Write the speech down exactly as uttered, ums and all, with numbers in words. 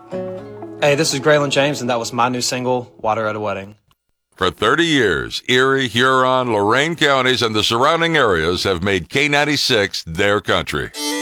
Hey, this is Graylin James, and that was my new single, Water at a Wedding. For thirty years, Erie, Huron, Lorain counties, and the surrounding areas have made K ninety-six their country.